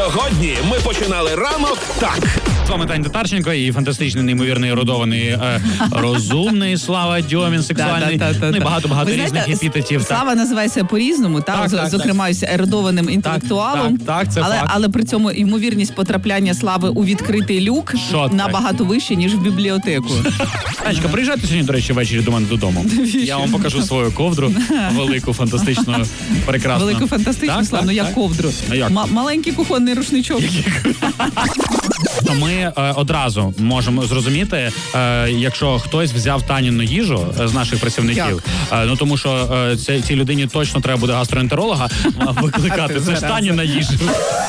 Сьогодні ми починали ранок так. З вами Таня Татарченко і фантастичний, неймовірний, ерудований, розумний Слава Дьомін, сексуальний. Ну і багато різних епітетів. Слава називається по-різному, зокрема, ерудованим інтелектуалом. Так, це факт. Але при цьому ймовірність потрапляння Слави у відкритий люк набагато вище, ніж в бібліотеку. Танечка, приїжджайте сьогодні, до речі, ввечері до мене додому. Я вам покажу свою ковдру, велику, фантастичну, прекрасну. Велику фантастичну, Славу, ну як ковдру. Маленький кухонний рушничок. То ми одразу можемо зрозуміти, якщо хтось взяв Таніну їжу з наших працівників, ну тому що цій людині точно треба буде гастроентеролога викликати. Це ж Таніна їжа.